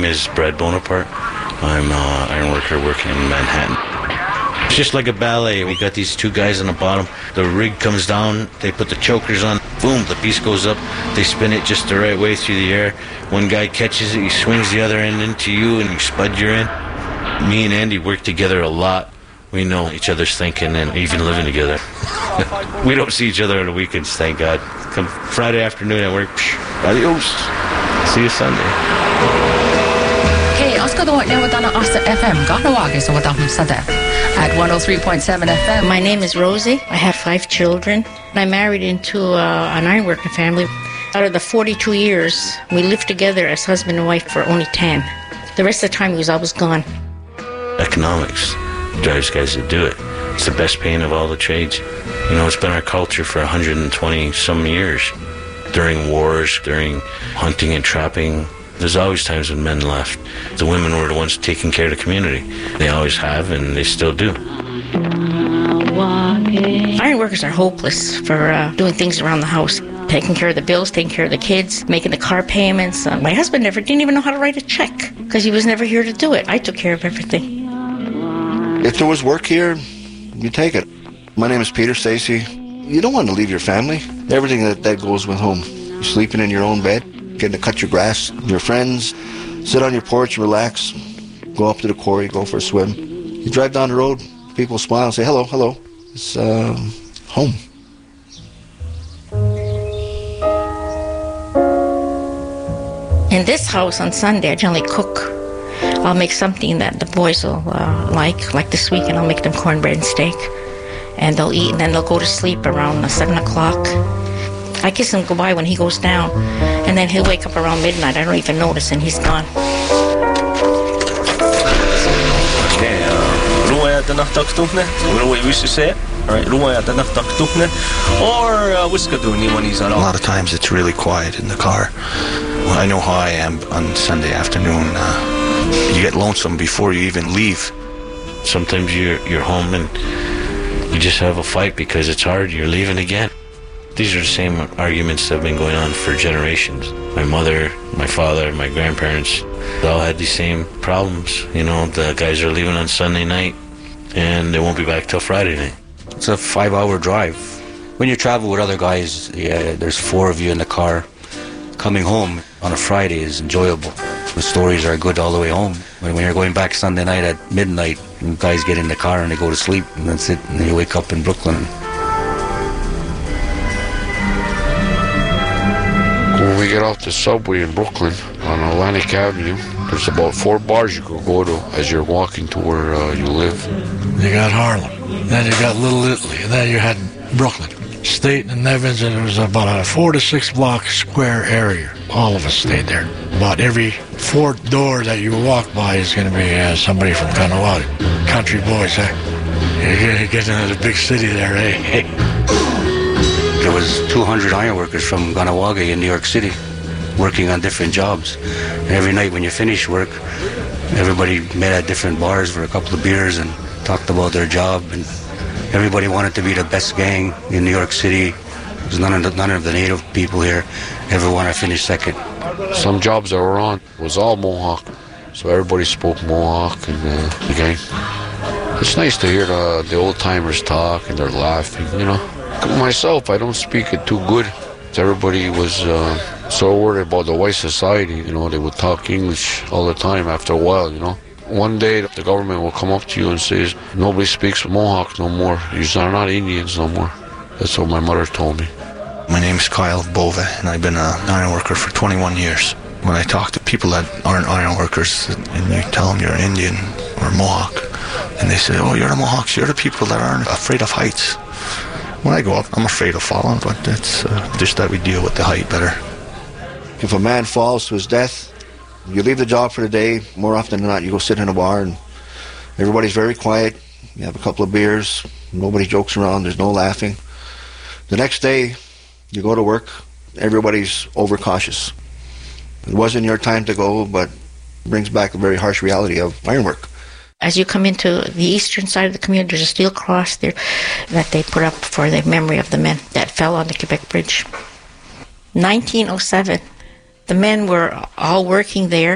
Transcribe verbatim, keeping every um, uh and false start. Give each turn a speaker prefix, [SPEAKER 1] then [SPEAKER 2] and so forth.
[SPEAKER 1] is Brad Bonaparte. I'm an iron worker working in Manhattan. It's just like a ballet. We got these two guys on the bottom. The rig comes down. They put the chokers on. Boom, the piece goes up. They spin it just the right way through the air. One guy catches it. He swings the other end into you, and you spud your end. Me and Andy work together a lot. We know each other's thinking and even living together. We don't see each other on the weekends, thank God. Come Friday afternoon at work, psh, adios. See you Sunday.
[SPEAKER 2] Hei, olisiko tuo neuvotana Assa F M Kahnawake sovataan sada at one oh three point seven F M.
[SPEAKER 3] My name is Rosie. I have five children. I married into uh, an ironworker family. Out of the forty-two years, we lived together as husband and wife for only ten. The rest of the time, he was always gone.
[SPEAKER 1] Economics drives guys to do it. It's the best paying of all the trades. You know, it's been our culture for one hundred twenty some years. During wars, during hunting and trapping, there's always times when men left. The women were the ones taking care of the community. They always have, and they still do.
[SPEAKER 3] Iron workers are hopeless for uh, doing things around the house. Taking care of the bills, taking care of the kids, making the car payments. Uh, my husband never didn't even know how to write a check because he was never here to do it. I took care of everything.
[SPEAKER 4] If there was work here, you take it. My name is Peter Stacy. You don't want to leave your family. Everything that, that goes with home. You're sleeping in your own bed, getting to cut your grass, your friends, sit on your porch, relax, go up to the quarry, go for a swim. You drive down the road, people smile and say, hello, hello. It's uh, home.
[SPEAKER 3] In this house on Sunday, I generally cook. I'll make something that the boys will uh, like. Like this weekend, I'll make them cornbread and steak. And they'll eat, and then they'll go to sleep around uh, seven o'clock. I kiss him goodbye when he goes down, and then he'll wake up around midnight. I don't even notice, and he's gone.
[SPEAKER 5] Okay, ruoajat nahtaktuhne, ruoja vissu se, ruoajat nahtaktuhne, or wiskaduni when he's on.
[SPEAKER 6] A lot of times it's really quiet in the car. Well, I know how I am on Sunday afternoon. Uh, you get lonesome before you even leave.
[SPEAKER 1] Sometimes you're you're home and you just have a fight because it's hard. You're leaving again. These are the same arguments that have been going on for generations. My mother, my father, my grandparents, they all had these same problems. You know, the guys are leaving on Sunday night and they won't be back till Friday night.
[SPEAKER 7] It's a five-hour drive. When you travel with other guys, yeah, there's four of you in the car. Coming home on a Friday is enjoyable. The stories are good all the way home. When, when you're going back Sunday night at midnight, and guys get in the car and they go to sleep, and that's it, and then you wake up in Brooklyn.
[SPEAKER 8] When we get off the subway in Brooklyn on Atlantic Avenue, there's about four bars you could go to as you're walking to where uh, you live.
[SPEAKER 9] You got Harlem, then you got Little Italy, and then you had Brooklyn. State and Nevins, and it was about a four to six block square area. All of us stayed there. About every fourth door that you walk by is going to be uh, somebody from Kahnawake. Country boys, eh? You get into the big city there, eh? Hey.
[SPEAKER 7] There was two hundred ironworkers from Kahnawake in New York City working on different jobs. And every night when you finish work, everybody met at different bars for a couple of beers and talked about their job. And everybody wanted to be the best gang in New York City. Because none of the, none of the native people here ever want to finish second.
[SPEAKER 8] Some jobs that were on was all Mohawk, so everybody spoke Mohawk in uh, the gang. It's nice to hear the, the old-timers talk and they're laughing, you know. Myself, I don't speak it too good. Everybody was uh, so worried about the white society, you know. They would talk English all the time after a while, you know. One day the government will come up to you and say, nobody speaks Mohawk no more. You're not Indians no more. That's what my mother told me.
[SPEAKER 6] My name's Kyle Bove, and I've been an iron worker for twenty-one years. When I talk to people that aren't iron workers, and you tell them you're Indian or Mohawk, and they say, oh, you're the Mohawks, you're the people that aren't afraid of heights. When I go up, I'm afraid of falling, but it's uh, just that we deal with the height better.
[SPEAKER 4] If a man falls to his death, you leave the job for the day. More often than not, you go sit in a bar, and everybody's very quiet. You have a couple of beers. Nobody jokes around. There's no laughing. The next day, you go to work, everybody's overcautious. It wasn't your time to go, but it brings back a very harsh reality of ironwork.
[SPEAKER 3] As you come into the eastern side of the community, there's a steel cross there that they put up for the memory of the men that fell on the Quebec Bridge. nineteen oh seven, the men were all working there.